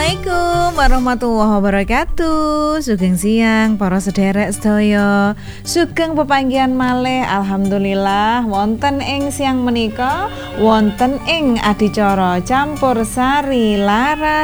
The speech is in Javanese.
Assalamualaikum warahmatullahi wabarakatuh. Sugeng siang para sederek sedaya. Sugeng pepanggihan malih alhamdulillah wonten ing siang menika wonten ing adicara campur sari laras